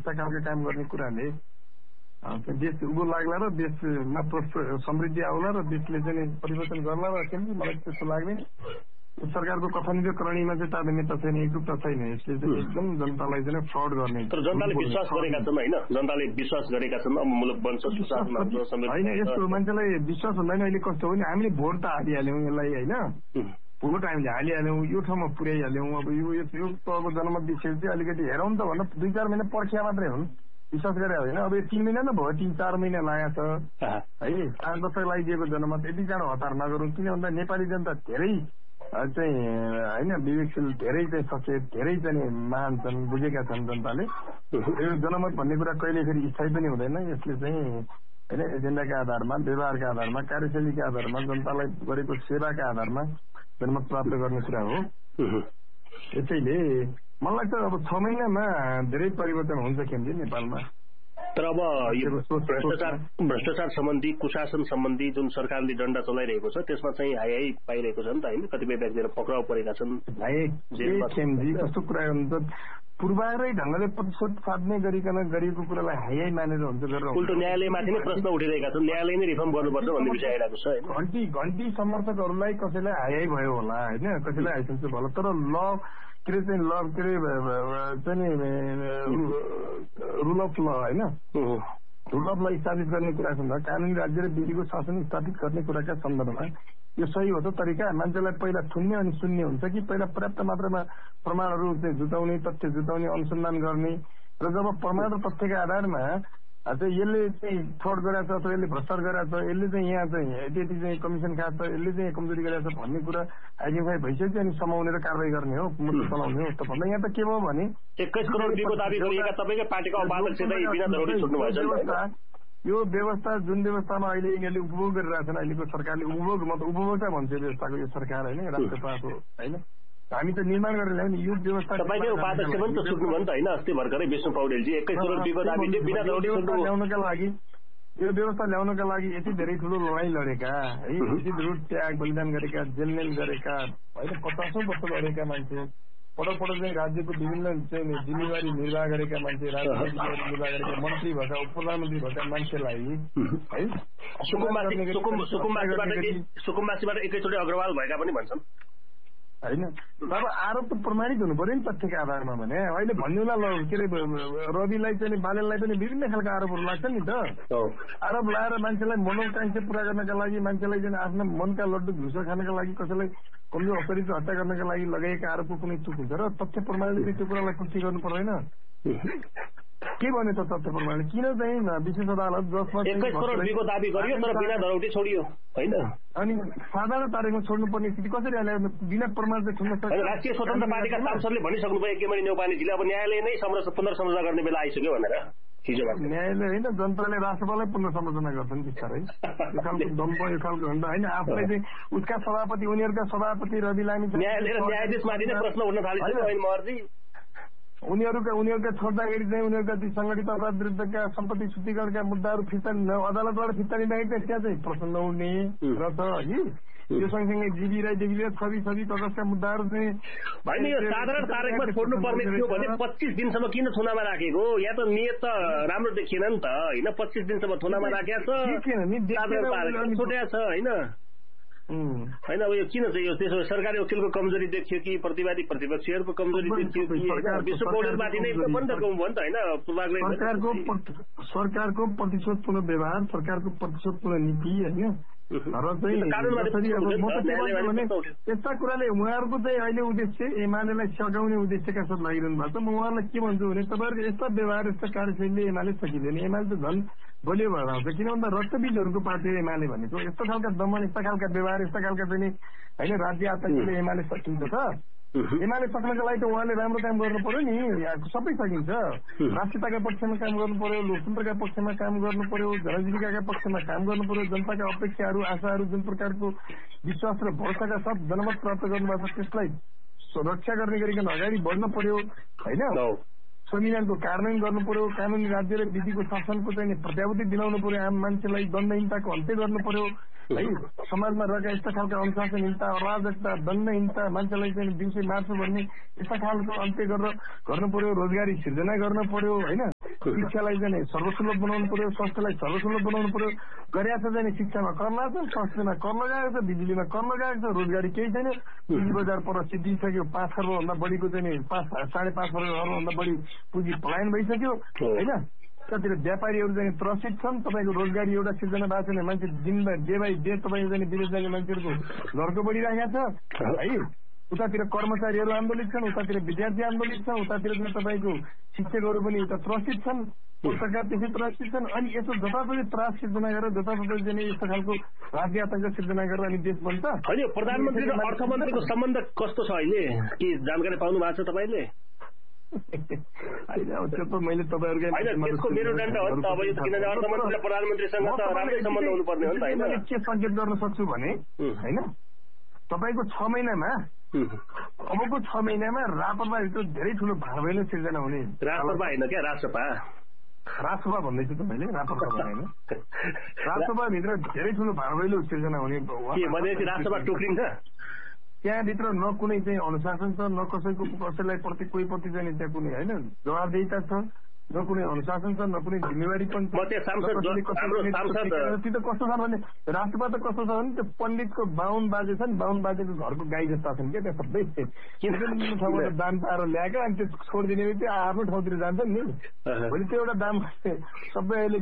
यस्ता खालका काम गर्ने कुराले देश उँभो लाग्ला र देशमा समृद्धि आउला र देशले चाहिँ परिवर्तन गर्ला र केही मलाई त्यस्तो लाग्दैन। सरकारको कथनीय करणीमा चाहिँ तादान्यता छैन, एकरूपता छैन। यसले चाहिँ एकदम जनतालाई चाहिँ फ्रड गर्ने। तर जनताले विश्वास गरेका छन् होइन, जनताले विश्वास गरेका छन् अब मुलुक बन्छ सुशासन होइन। यस्तो मान्छेलाई विश्वास हुँदैन। अहिले कस्तो हो नि, हामीले भोट त हालिहाल्यौँ यसलाई होइन, भोट हामीले हालिहाल्यौँ, यो ठाउँमा पुर्याइहाल्यौँ। अब यो तहको जनमत विषय चाहिँ अलिकति हेरौँ त भन्न 2-4 महिना पर्खिया मात्रै हुन्, विश्वास गरे होइन। अब 3 महिना न भयो, 3-4 महिना लागेको छ है 5 वर्ष लागिदिएको जनमत। यति चाँडो हतार नगरौँ, किन भन्दा नेपाली जनता धेरै चाहिँ होइन विवेकशील, धेरै चाहिँ सचेत, धेरै चाहिँ महान छन्, बुझेका छन् जनताले। यो जनमत भन्ने कुरा कहिले फेरि स्थायी पनि हुँदैन। यसले चाहिँ होइन एजेन्डाका आधारमा, व्यवहारका आधारमा, कार्यशैलीका आधारमा, जनतालाई गरेको सेवाका आधारमा जनमत प्राप्त गर्ने कुरा हो। यसैले मलाई लाग्छ अब 6 महिनामा धेरै परिवर्तन हुन्छ खेम्जी नेपालमा। तर अब यो भ्रष्टाचार सम्बन्धी, कुशासन सम्बन्धी जुन सरकारले डण्डा चलाइरहेको छ त्यसमा चाहिँ हाई पाइरहेको छ नि त होइन, कतिपय व्यक्तिहरू पक्राउ परेका छन्। खेम्जी कस्तो कुरा हुन्छ, पूर्वाग्रही ढङ्गले प्रतिशोध साध्ने गरिकन गरिएको कुरालाई हाई मानेर हुन्छ गरेर उल्टो न्यायालयमाथि नै प्रश्न उठिरहेका छन्, न्यायालय नै रिफर्म गर्नुपर्छ भन्ने विषय आइरहेको छ। घन्टी समर्थकहरूलाई कसैलाई हाई भयो होला होइन, कसैलाई हाइसेन्स भयो होला, तर रुल अफ ल होइन, रुल अफ ल स्थापित गर्ने कुरा सन्दर्भ, कानुनी राज्य र विधिको शासन स्थापित गर्ने कुराका सन्दर्भमा यो सही हो त तरिका। मान्छेलाई पहिला थुन्ने अनि सुन्ने हुन्छ कि पहिला पर्याप्त मात्रामा प्रमाणहरू चाहिँ जुटाउने, तथ्य जुटाउने, अनुसन्धान गर्ने, र जब प्रमाण र तथ्यका आधारमा चाहिँ यसले चाहिँ फ्रड गरेको छ अथवा यसले भ्रष्टाचार गरेको छ, यसले चाहिँ यहाँ चाहिँ यति चाहिँ कमिसन खाएको छ, यसले चाहिँ कमजोरी गरेको छ भन्ने कुरा आइडेन्टिफाई भइसक्यो अनि समाउने र कारवाही गर्ने हो, मुद्दा चलाउने हो। त भन्दा यहाँ त के भयो भने 21 करोड रुपियाँको दाबी गरिएका तपाईँकै पार्टीका उपाध्यक्ष चाहिँ बिना दरोडी छुट्नु भएछ नि। यो व्यवस्था जुन व्यवस्थामा अहिले यिनीहरूले उपभोग गरिरहेछन्, अहिलेको सरकारले उपभोक्ता भन्छ व्यवस्थाको यो सरकार होइन, राष्ट्रपाको होइन, हामी त निर्माण गरेर ल्याउने यो व्यवस्था। तपाईँकै उपाध्यक्ष पनि त छुट्नु भयो नि त होइन, अस्ति भर्खरै विष्णु पौडेलजी 21 करोड रुपियाँको दाबी बिना दरोडी छुट्नु ल्याउनका लागि, यो व्यवस्था ल्याउनका लागि यति धेरै ठुलो लडाइँ लडेका है, यति ठुलो त्याग बलिदान गरेका, जेलमेल गरेका होइन, 50औं वर्ष लडेका मान्छे, पटक चाहिँ राज्यको विभिन्न चाहिँ जिम्मेवारी निर्वाह गरेका मान्छे, राजनीतिक जिम्मेवारी निर्वाह गरेका मन्त्री भएका, उप प्रधानमन्त्री भएका मान्छेलाई है सुकुम्बासीबाट एकैचोटि अग्रवाल भएका पनि भन्छन् होइन। अब आरोप त प्रमाणित हुनु पर्यो नि तथ्यका आधारमा। भने अहिले भन्नुला के अरे रविलाई चाहिँ बालेललाई पनि विभिन्न खालका आरोपहरू लाग्छ नि त। आरोप लाएर मान्छेलाई मनोकांक्षा पूरा गर्नका लागि, मान्छेलाई चाहिँ आफ्नो मनका लड्डु झुसो खानका लागि, कसैलाई कमजोर अपरिचित हत्या गर्नका लागि लगाइएका आरोपको कुनै चुक हुन्छ र तथ्य प्रमाणले त्यो कुरालाई पुष्टि गर्नु पर्दैन। के भन्यो त तथ्य प्रमाणले? किन चाहिँ विशेष अदालत जसमा 21 करोड रुपियाँको दाबी गरियो तर बिना दरौटी छोडियो होइन, अनि साधारण तारिखमा छोड्नुपर्ने स्थिति कसरी आयो? बिना प्रमाण चाहिँ छोड्न सक्छ? राष्ट्रिय स्वतन्त्र पार्टीका सांसदले भनिसक्नुभयो केमरी न्यौपानेजीले अब न्यायालय नै पुनर्संरचना गर्ने बेला आइसक्यो भनेर। न्यायालय होइन, जनताले राष्ट्रपाललाई पुनर्संरचना गर्छन् बिस्तारै। यो खालको दम्प, यो खालको भन्दा होइन, आफूलाई चाहिँ उसका सभापति, उनीहरूका सभापति रवि लामी न्यायालय र न्यायाधीशमाथि नै प्रश्न उठ्न थालिसक्यो। उनीहरूका छोड्दाखेरि चाहिँ उनीहरूका ती सङ्गठित अपराध विरुद्धका सम्पत्ति शुद्धिकरणका मुद्दाहरू फिर्ता अदालतबाट फिर्ता लिँदाखेरि त्यहाँ चाहिँ प्रश्न नउठ्ने रहेछ है। यो सँगसँगै जीवी राईदेखि लिएर छवि कगजका मुद्दाहरू चाहिँ होइन, यो साधारण तारिखमा छोड्नु पर्ने थियो भने 25 दिनसम्म किन थुनामा राखेको? यहाँ त नियत त राम्रो देखिएन नि त होइन, 25 दिनसम्म थुनामा राखेको छ, छुट्या छ होइन होइन। अब यो किन चाहिँ यो त्यसो सरकारी वकिलको कमजोरी देखियो कि प्रतिवादी प्रतिपक्षीहरूको कमजोरी देखियो कि विश्व पौडेलमाथि नै पनि त गउँ भयो नि त होइन। सरकारको प्रतिशोधपूर्ण व्यवहार, सरकारको प्रतिशोधपूर्ण नीति होइन र चाहिँ यस्ता कुराले उहाँहरूको चाहिँ अहिले उद्देश्य एमालेलाई सघाउने उद्देश्यका साथ लागिरहनु भएको छ। म उहाँलाई के भन्छु भने तपाईँहरूको यस्ता व्यवहार, यस्ता कार्यशैलीले एमाले सकिँदैन। एमाले त झन् बलियो भएर आउँछ, किन भन्दा रक्तबीजहरूको पार्टी एमाले भनेको। यस्ता खालका दमन, यस्ता खालका व्यवहार, यस्ता खालका चाहिँ होइन राज्य आतङ्कले एमाले सकिन्छ त। एमाले सक्नका लागि त उहाँले राम्रो काम गर्नु पर्यो नि, सबै सकिन्छ। राष्ट्रियताका पक्षमा काम गर्नु पर्यो, लोकतन्त्रका पक्षमा काम गर्नु पर्यो, जनजीविकाका पक्षमा काम गर्नु पर्यो, जनताका अपेक्षाहरू, आशाहरू, जुन प्रकारको विश्वास र भरोसाका साथ जनमत प्राप्त गर्नुभएको छ त्यसलाई रक्षा गर्ने गरिकन अगाडि बढ्नु पर्यो होइन। संविधानको कार्यान्वयन गर्नु पर्यो, कानुनी राज्य र विधिको शासनको चाहिँ प्रत्याभूति दिलाउनु पर्यो, आम मान्छेलाई दण्डहीनताको अन्त्य गर्नु पर्यो है। समाजमा रहेका यस्ता खालका अनुशासनहीनता, अराजकता, दण्डहीनता, मान्छेलाई चाहिँ दिउँसै मार्छु भन्ने यस्ता खालको अन्त्य गरेर गर्नु पर्यो, रोजगारी सिर्जना गर्नु पर्यो होइन। शिक्षालाई चाहिँ सर्वसुलभ बनाउनु पर्यो, स्वास्थ्यलाई सर्वसुलभ बनाउनु पर्यो। गरिया छ चाहिँ शिक्षामा कर लाग्छ, स्वास्थ्यमा कर लगाएको छ, बिजुलीमा कर लगाएको छ, रोजगारी केही छैन। पुँजी बजार पर सिद्धिसक्यो, 5 खर्बभन्दा बढीको चाहिँ 5.5 खर्बभन्दा बढी पुँजी पलायन भइसक्यो होइन। कतिर व्यापारीहरू चाहिँ त्रसित छन्। तपाईँको रोजगारी एउटा सिर्जना भएको छैन। मान्छे डे बाई डे तपाईँको चाहिँ विदेश जाने मान्छेहरूको घरको बढिरहेको छ है। उतातिर कर्मचारीहरू आन्दोलित छन्, उतातिर विद्यार्थी आन्दोलित छन्, उतातिर चाहिँ तपाईँको शिक्षकहरू पनि उता त्रसित छन्, पत्रकार त्यसै त्रसित छन्। अनि यसो जताततै त्रास सिर्जना गरेर जताततै चाहिँ यस्तो खालको राज्य आतंक सिर्जना गरेर अनि देश बन्छ। होइन, प्रधानमन्त्री र अर्थमन्त्रीको सम्बन्ध कस्तो छ अहिले, के जानकारी पाउनु भएको छ तपाईँले? त्यो त मैले तपाईँहरूकै त्यसको मेरुदण्ड हो नि त अब, यो किनभने अर्थमन्त्री र प्रधानमन्त्रीसँग त राम्रै सम्बन्ध हुनुपर्ने हो नि त होइन। मैले के सङ्केत गर्न सक्छु भने होइन, तपाईँको 6 महिनामा अबको 6 महिनामा राप्रपाभित्र धेरै ठुलो भाँडभैलो सिर्जना हुने। राप्रपा होइन क्या, राजसभा भन्दैछु तपाईँले, राप्रपा होइन। राजसभाभित्र धेरै ठुलो भाँडभैलो सिर्जना हुने। भनेपछि राजसभा टोक्रिन्छ, त्यहाँभित्र न कुनै चाहिँ अनुशासन छ, न कसैलाई प्रति कोही प्रति चाहिँ त्यहाँ कुनै होइन जवाबदेहिता छ, न कुनै अनुशासन छ, न कुनै जिम्मेवारी पनि छ। त्यो कस्तो छ भने राष्ट्रपा त कस्तो छ भने त्यो पण्डितको 52 बाजे छ नि, 52 बाजेको घरको गाई जस्ता छन् क्या, त्यहाँ सबै ठाउँबाट दान पाएर ल्याएको अनि त्यो छोडिदिने त्यो आफ्नो ठाउँतिर जान्छ नि। भोलि त्यो एउटा दाम सबै अहिले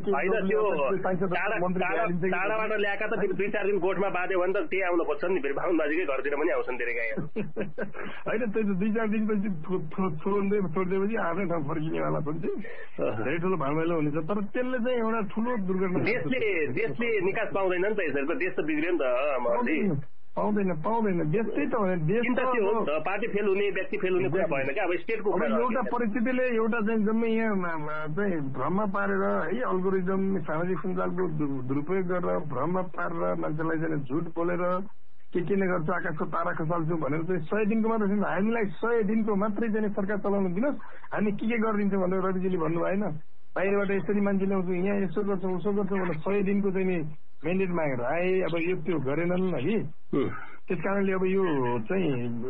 टाढाबाट ल्याएका त फेरि 2-4 दिन गोठमा बाँध्यो भने त त्यही आउन खोज्छन् नि, फेरि 52 बाजेकै घरतिर पनि आउँछन् धेरै गाई होइन। त्यो 2-4 दिनपछि छोडिदिएपछि आफ्नै ठाउँ फर्किनेवाला हुन्छ, धेरै ठुलो भाँडभैलो हुनेछ। तर त्यसले चाहिँ एउटा ठुलो दुर्घटना, देशले निकास पाउँदैन नि त यसरी त, देश त बिग्रियो नि त। पाउँदैन देश त्यही त भने देश पार्टी फेल हुने, व्यक्ति फेल हुने कुरा भएन क्या। अब स्टेटको एउटा परिस्थितिले एउटा चाहिँ जम्मै यहाँ चाहिँ भ्रममा पारेर है, अल्गोरिजम सामाजिक सञ्जालको दुरुपयोग गरेर भ्रममा पारेर मान्छेलाई चाहिँ झुट बोलेर के नै गर्छ, आकाशको तारा खसाल्छु भनेर चाहिँ 100 दिनको मात्र छैन, हामीलाई 100 दिनको मात्रै चाहिँ सरकार चलाउनु दिनुहोस्, हामी के गरिदिन्छौँ भनेर रविजीले भन्नु भएन। बाहिरबाट यसरी मान्छे ल्याउँछौँ, यहाँ यसो गर्छौँ उसो गर्छौँ भनेर 100 दिनको चाहिँ मेन्डेट मागेर आए। अब यो त्यो गरेनन् कि त्यस कारणले अब यो चाहिँ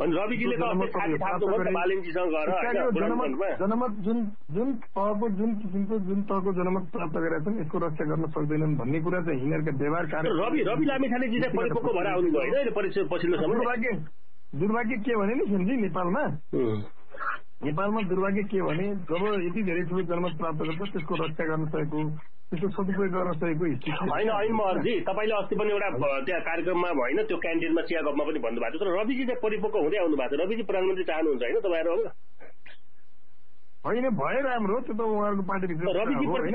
जनमत जुन तहको जनमत प्राप्त गरेका छन् यसको रक्षा गर्न सक्दैनन् भन्ने कुरा चाहिँ यिनीहरूका व्यवहार कार्य। दुर्भाग्य के भने नि सेन्जी नेपालमा दुर्भाग्य के भने जब यति धेरै ठुलो जनमत प्राप्त गर्छ त्यसको रक्षा गर्न सकेको, त्यसको सदुपयोग गर्न सकेको होइन। ऐन महर्जी, तपाईँले अस्ति पनि एउटा त्यहाँ कार्यक्रममा होइन त्यो क्यान्टिनमा चिया गफमा पनि भन्नुभएको थियो, तर रविजी चाहिँ परिपक्व हुँदै आउनु भएको छ। रविजी प्रधानमन्त्री चाहनुहुन्छ होइन तपाईँहरू? अब होइन भयो राम्रो, त्यो त उहाँहरूको पार्टीभित्र के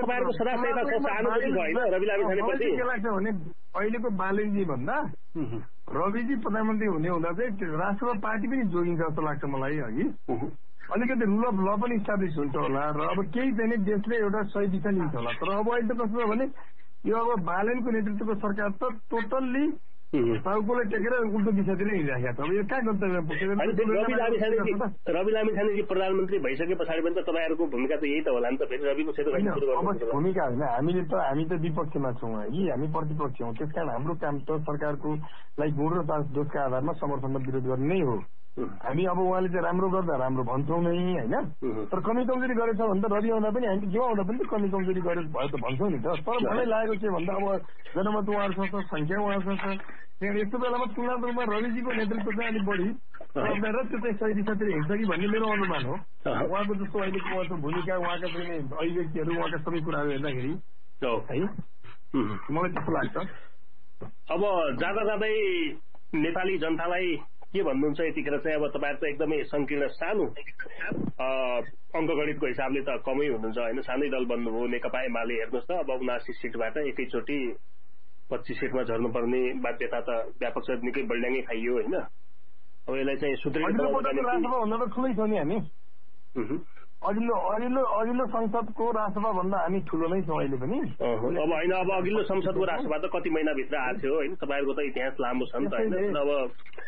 लाग्छ भने अहिलेको बालनजी भन्दा रविजी प्रधानमन्त्री हुने हुँदा चाहिँ राष्ट्रपा पार्टी पनि जोगिन्छ जस्तो लाग्छ मलाई अघि। अलिकति रुल अफ ल पनि इस्टाब्लिस हुन्छ होला र अब केही चाहिँ देशले एउटा सही दिशा लिन्छ होला। तर अब अहिले त कस्तो छ भने यो अब बालेनको नेतृत्वको सरकार त टोटल्ली टाउकोलाई टेकेर उल्टो दिशातिर हिँडिरहेको छ। अब यो कहाँ गन्तव्य पुग्छ? रवि लामिछानेजी प्रधानमन्त्री भइसके पछाडि पनि त तपाईँहरूको भूमिका त यही त होला नि त। फेरि रविको क्षेत्र भूमिका होइन, हामी त विपक्षमा छौँ है, हामी प्रतिपक्ष हौँ। त्यस कारण हाम्रो काम त सरकारको लागि गुण र दोषका आधारमा समर्थनमा विरोध गर्ने नै हो। हामी अब उहाँले चाहिँ राम्रो गर्दा राम्रो भन्छौँ नै होइन, तर कमी कमजोरी गरेछ भने त रवि आउँदा पनि हामी जो आउँदा पनि कमी कमजोरी गरे भयो त भन्छौँ नि त। तर मलाई लागेको के भन्दा अब जनमत उहाँहरूसँग छ, सङ्ख्या उहाँहरूसँग छ, यस्तो बेलामा तुलनात्मक रूपमा रविजीको नेतृत्व चाहिँ अलिक बढी र त्यो चाहिँ सही दिशातिर हिँड्छ कि भन्ने मेरो अनुमान हो। उहाँको जस्तो अहिलेको उहाँको भूमिका, उहाँका चाहिँ अभिव्यक्तिहरू, उहाँका सबै कुराहरू हेर्दाखेरि है मलाई त्यस्तो लाग्छ। अब जाँदा जाँदै नेपाली जनतालाई के भन्नुहुन्छ यतिखेर चाहिँ? अब तपाईँहरू त एकदमै संकीर्ण सानो अङ्कगणितको हिसाबले त कमै हुनुहुन्छ होइन, सानै दल बन्नुभयो नेकपा एमाले। हेर्नुहोस् त अब 79 सिटबाट एकैचोटि 25 सिटमा झर्नुपर्ने बाध्यता त व्यापक छ, निकै बल्ड्याङ्गै खाइयो होइन। अब यसलाई चाहिँ सुदृढ ठुलै छ नि हामी, अघिल्लो संसदको राष्ट्रसभा भन्दा हामी ठुलो नै छौँ अहिले पनि। अब होइन, अब अघिल्लो संसदको राष्ट्रसभा त कति महिनाभित्र आएको थियो होइन, तपाईँहरूको त इतिहास लामो छ नि त होइन। अब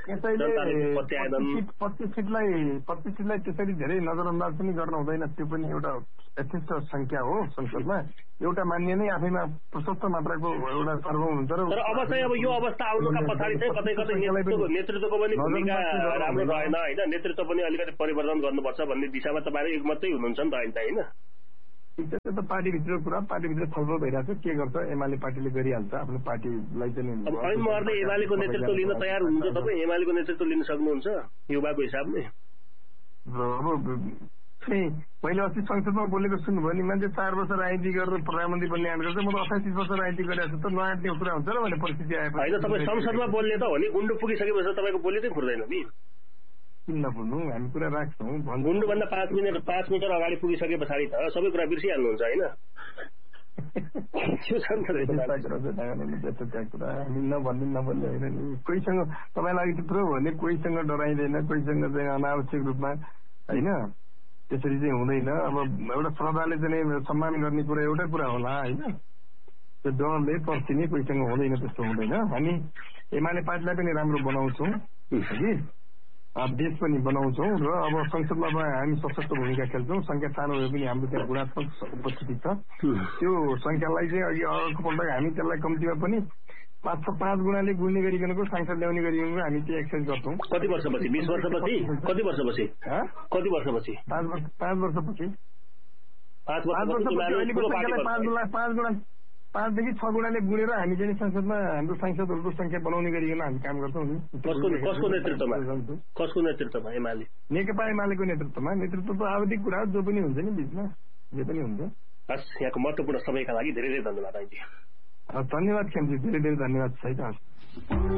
25 सिटलाई त्यसरी धेरै नजरअन्दाज पनि गर्न हुँदैन, त्यो पनि एउटा यथेष्ट संख्या हो संसदमा। एउटा मान्य नै आफैमा प्रशस्त मात्राको एउटा सर्वम हुन्छ। तर अब चाहिँ अब यो अवस्था आउनुका पछाडि चाहिँ कतै कतै नेतृत्वको पनि भूमिका राम्रो रहेन होइन, नेतृत्व पनि अलिकति परिवर्तन गर्नुपर्छ भन्ने दिशामा तपाईँहरू एकमतै हुनुहुन्छ नि त अहिले त होइन? त्यो त पार्टीभित्र कुरा, पार्टीभित्र छलफल भइरहेको छ, के गर्छ एमाले पार्टीले गरिहाल्छ, आफ्नो पार्टीलाई चाहिँ। अब ऐन महरले एमालेको नेतृत्व लिन तयार हुनुहुन्छ तपाईँ? एमालेको नेतृत्व लिन सक्नुहुन्छ युवाको हिसाबले? अब मैले अस्ति संसदमा बोलेको सुन्नुभयो नि, मान्छे 4 वर्ष राजनीति गरेर प्रधानमन्त्री बन्ने आँट गर्छ, म त 28 वर्ष राजनीति गरेको छु त, नआँट्ने कुरा हुन्छ र भने परिस्थिति आएपछि। होइन, तपाईँ संसदमा बोल्ने त हो नि, गुन्डु पुगिसकेपछि तपाईँको बोली चाहिँ फुर्दैन नि। किन नपुग्नु, हामी कुरा राख्छौँ। गुन्डुभन्दा 5 मिटर अगाडि पुगिसके पछाडि त सबै कुरा बिर्सिहाल्नुहुन्छ होइन? हामी नबोल्ने होइन नि, कोहीसँग तपाईँलाई त्यत्रो भने कोहीसँग डराइँदैन, कोहीसँग चाहिँ अनावश्यक रूपमा होइन, त्यसरी चाहिँ हुँदैन। अब एउटा श्रद्धाले चाहिँ सम्मान गर्ने कुरा एउटै कुरा होला होइन, त्यो डरले पर्सिने कोहीसँग हुँदैन, त्यस्तो हुँदैन। हामी एमाले पार्टीलाई पनि राम्रो बनाउँछौँ कि देश पनि बनाउँछौँ र अब संसदमा हामी सशक्त भूमिका खेल्छौँ। संख्या सानो भए पनि हाम्रो त्यहाँ गुणात्मक उपस्थिति छ, त्यो संख्यालाई चाहिँ अघि अर्को पल्ट हामी त्यसलाई कम्तीमा पनि 5 गुणाले गुड्ने गरिकनको सांसद ल्याउने गरिकनको हामी त्यो एक्सर्साइज गर्छौँ। कति वर्षपछि? 20 वर्षपछि? कति वर्षपछि? 5 वर्षपछि 5देखि 6 गुणाले गुडेर हामी चाहिँ संसदमा हाम्रो सांसदहरूको संख्या बनाउने गरिकन हामी काम गर्छौँ नि। कसको नेतृत्वमा? कसको नेतृत्वमा? एमाले, नेकपा एमालेको नेतृत्वमा। नेतृत्व त आवधिक कुरा जो पनि हुन्छ नि, बिचमा जे पनि हुन्छ। हस्, यहाँको महत्त्वपूर्ण समयका लागि धेरै धेरै धन्यवाद। धन्यवाद खेमजी, धेरै धेरै धन्यवाद। सही त।